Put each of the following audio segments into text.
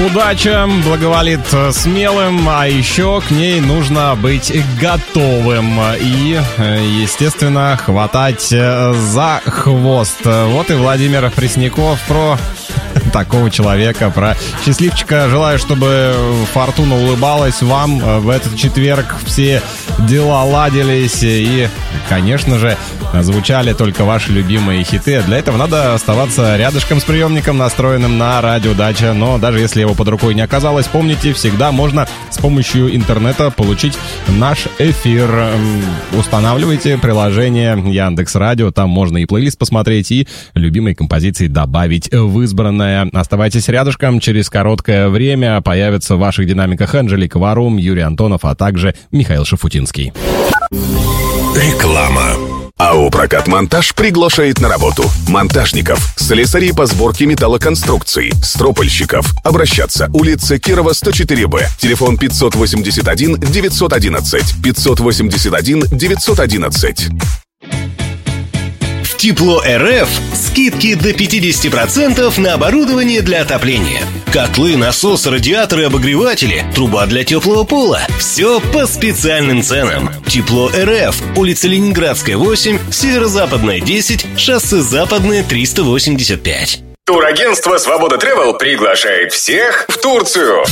Удача благоволит смелым, а еще к ней нужно быть готовым и, естественно, хватать за хвост. Вот и Владимир Пресняков про такого человека, про счастливчика. Желаю, чтобы фортуна улыбалась вам в этот четверг, все дела ладились и, конечно же, звучали только ваши любимые хиты. Для этого надо оставаться рядышком с приемником, настроенным на радио Дача. Но даже если его под рукой не оказалось, помните, всегда можно с помощью интернета получить наш эфир. Устанавливайте приложение Яндекс.Радио, там можно и плейлист посмотреть, и любимые композиции добавить в избранное. Оставайтесь рядышком, через короткое время появятся в ваших динамиках Анжелика Варум, Юрий Антонов, а также Михаил Шафутинский. Реклама. АО «Прокат-монтаж» приглашает на работу монтажников, слесарей по сборке металлоконструкций, стропольщиков. Обращаться: улица Кирова, 104Б, телефон 581-911, 581-911. Тепло РФ скидки до 50% на оборудование для отопления. Котлы, насосы, радиаторы, обогреватели, труба для теплого пола. Все по специальным ценам. Тепло РФ. Улица Ленинградская, 8, Северо-Западная, 10, шоссе Западное, 385. Турагентство «Свобода Тревел» приглашает всех в Турцию.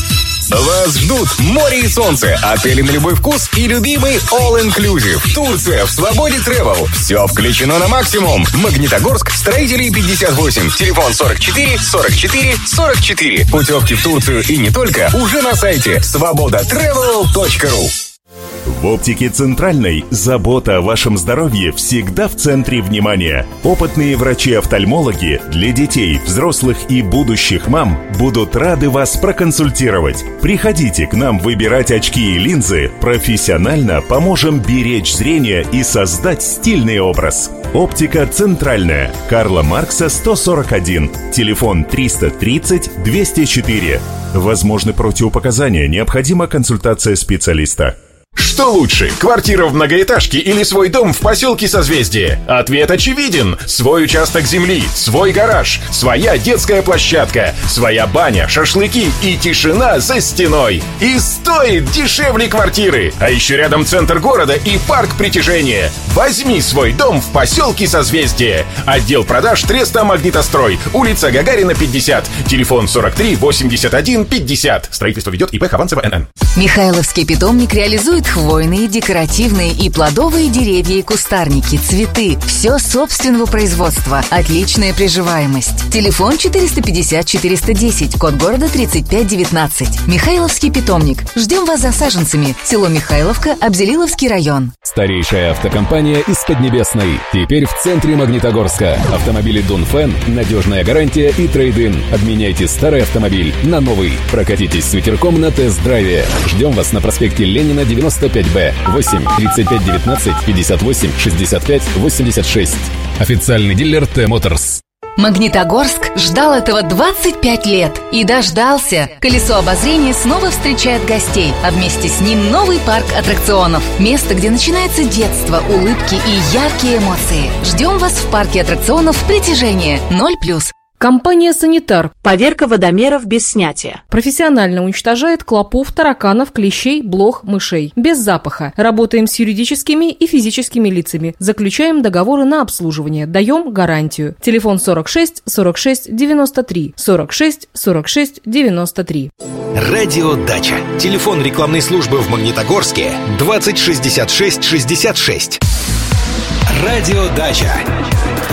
Вас ждут море и солнце, отели на любой вкус и любимый all-inclusive. Турция в «Свободе Тревел». Все включено на максимум. Магнитогорск, Строителей 58. Телефон 44 44 44. Путевки в Турцию и не только уже на сайте svobodatravel.ru. В оптике «Центральной» забота о вашем здоровье всегда в центре внимания. Опытные врачи-офтальмологи для детей, взрослых и будущих мам будут рады вас проконсультировать. Приходите к нам выбирать очки и линзы. Профессионально поможем беречь зрение и создать стильный образ. Оптика «Центральная». Карла Маркса, 141. Телефон 330 204. Возможны противопоказания. Необходима консультация специалиста. Что лучше, квартира в многоэтажке или свой дом в поселке Созвездие? Ответ очевиден. Свой участок земли, свой гараж, своя детская площадка, своя баня, шашлыки и тишина за стеной. И стоит дешевле квартиры. А еще рядом центр города и парк притяжения. Возьми свой дом в поселке Созвездие. Отдел продаж Треста Магнитострой. Улица Гагарина, 50. Телефон 43 81 50. Строительство ведет ИП Хованцева НН. Михайловский питомник реализует хвойные, декоративные и плодовые деревья и кустарники, цветы. Все собственного производства. Отличная приживаемость. Телефон 450-410, код города 3519. Михайловский питомник. Ждем вас за саженцами. Село Михайловка, Абзелиловский район. Старейшая автокомпания из Поднебесной. Теперь в центре Магнитогорска. Автомобили Дунфен, надежная гарантия и трейд-ин. Обменяйте старый автомобиль на новый. Прокатитесь с ветерком на тест-драйве. Ждем вас на проспекте Ленина, 95Б, 8 35 19 58 65 86. Официальный дилер Т-Моторс. Магнитогорск ждал этого 25 лет и дождался. Колесо обозрения снова встречает гостей, а вместе с ним новый парк аттракционов. Место, где начинается детство, улыбки и яркие эмоции. Ждем вас в парке аттракционов «Притяжение» 0+. Компания «Санитар». Поверка водомеров без снятия. Профессионально уничтожает клопов, тараканов, клещей, блох, мышей. Без запаха. Работаем с юридическими и физическими лицами. Заключаем договоры на обслуживание. Даем гарантию. Телефон 46 46 93. 46 46 93. Радио Дача. Телефон рекламной службы в Магнитогорске 20 66 66. Радио Дача.